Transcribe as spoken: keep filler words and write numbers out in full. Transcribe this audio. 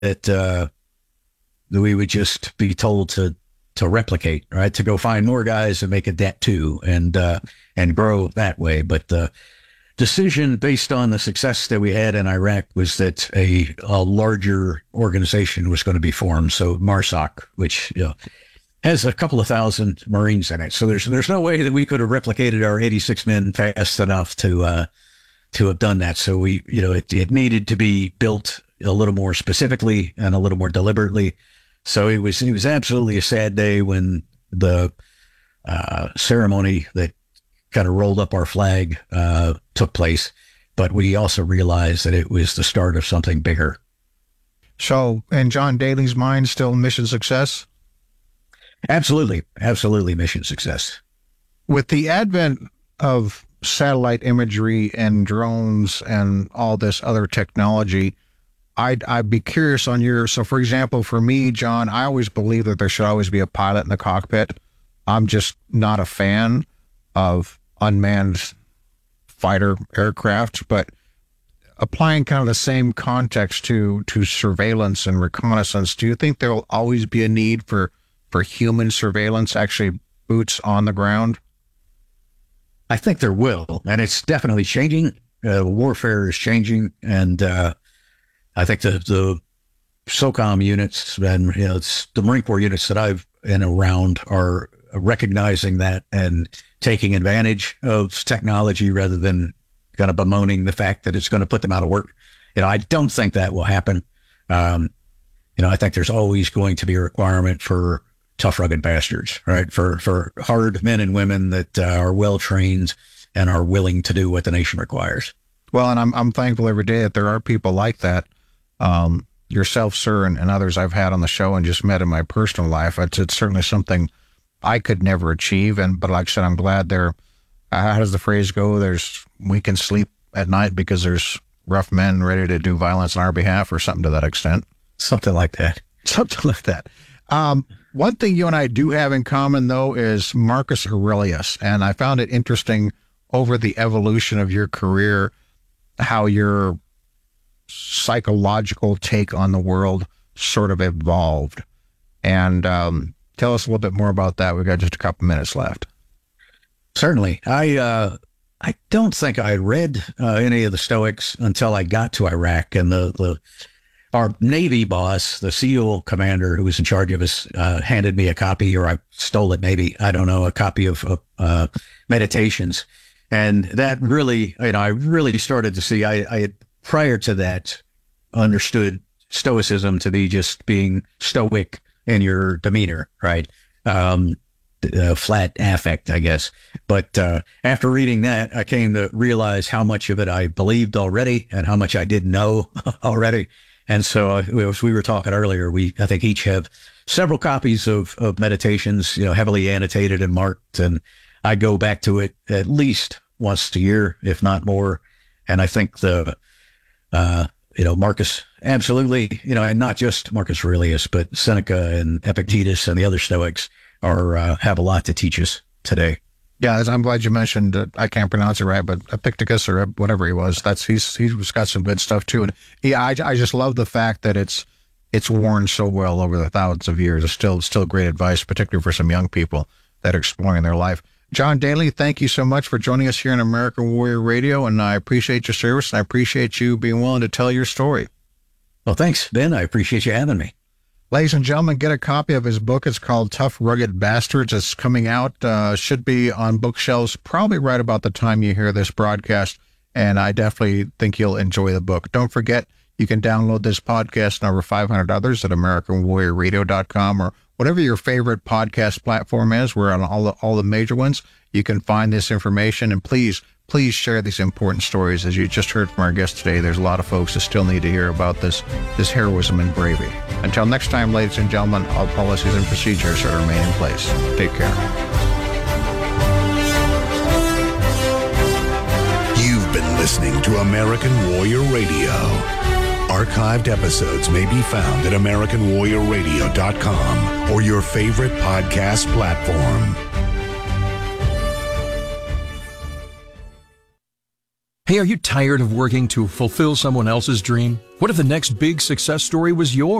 that, uh, that we would just be told to, to replicate, right? To go find more guys and make a debt too, and, uh, and grow that way. But the decision based on the success that we had in Iraq was that a, a larger organization was going to be formed. So MARSOC, which, you know, has a couple of thousand Marines in it. So there's, there's no way that we could have replicated our eighty-six men fast enough to, uh, to have done that. So we, you know, it, it needed to be built a little more specifically and a little more deliberately. So it was, it was absolutely a sad day when the, uh, ceremony that kind of rolled up our flag, uh, took place, but we also realized that it was the start of something bigger. So in John Daly's mind, still mission success? Absolutely. Absolutely mission success. With the advent of satellite imagery and drones and all this other technology, I'd, I'd be curious on your, so for example, for me, John, I always believe that there should always be a pilot in the cockpit. I'm just not a fan of unmanned fighter aircraft, but applying kind of the same context to, to surveillance and reconnaissance, do you think there will always be a need for for human surveillance, actually boots on the ground? I think there will, and it's definitely changing. Uh, warfare is changing, and uh, I think the, the SOCOM units and, you know, it's the Marine Corps units that I've been around are recognizing that and taking advantage of technology rather than kind of bemoaning the fact that it's going to put them out of work. You know, I don't think that will happen. Um, you know, I think there's always going to be a requirement for tough, rugged bastards, right? For, for hard men and women that uh, are well-trained and are willing to do what the nation requires. Well, and I'm, I'm thankful every day that there are people like that. Um, yourself, sir, and, and others I've had on the show and just met in my personal life. It's, it's certainly something I could never achieve. And, but like I said, I'm glad there, uh, how does the phrase go? There's, we can sleep at night because there's rough men ready to do violence on our behalf, or something to that extent. Something like that. Something like that. Um, one thing you and I do have in common, though, is Marcus Aurelius. And I found it interesting over the evolution of your career, how your psychological take on the world sort of evolved. And um, tell us a little bit more about that. We've got just a couple minutes left. Certainly. I uh, I don't think I read uh, any of the Stoics until I got to Iraq, and the, the our Navy boss, the SEAL commander who was in charge of us, uh, handed me a copy, or I stole it, maybe, I don't know, a copy of uh, uh, Meditations. And that really, you know, I really started to see, I, I had, prior to that, understood Stoicism to be just being stoic in your demeanor, right? Um, uh, flat affect, I guess. But uh, after reading that, I came to realize how much of it I believed already and how much I didn't know already. And so, uh, as we were talking earlier, we, I think, each have several copies of, of Meditations, you know, heavily annotated and marked. And I go back to it at least once a year, if not more. And I think the, uh, you know, Marcus, absolutely, you know, and not just Marcus Aurelius, but Seneca and Epictetus and the other Stoics are, uh, have a lot to teach us today. Yeah, I'm glad you mentioned, uh, I can't pronounce it right, but Epictetus or whatever he was, that's, he's, he's got some good stuff too. And yeah, I, I just love the fact that it's, it's worn so well over the thousands of years. It's still, still great advice, particularly for some young people that are exploring their life. John Daly, thank you so much for joining us here on American Warrior Radio. And I appreciate your service, and I appreciate you being willing to tell your story. Well, thanks, Ben. I appreciate you having me. Ladies and gentlemen, get a copy of his book. It's called Tough, Rugged Bastards. It's coming out, uh, should be on bookshelves probably right about the time you hear this broadcast, and I definitely think you'll enjoy the book. Don't forget, you can download this podcast and over five hundred others at American Warrior Radio dot com, or whatever your favorite podcast platform is. We're on all the, all the major ones. You can find this information, and please, please share these important stories. As you just heard from our guest today, there's a lot of folks that still need to hear about this, this heroism and bravery. Until next time, ladies and gentlemen, all policies and procedures are remain in place. Take care. You've been listening to American Warrior Radio. Archived episodes may be found at American Warrior Radio dot com or your favorite podcast platform. Hey, are you tired of working to fulfill someone else's dream? What if the next big success story was yours?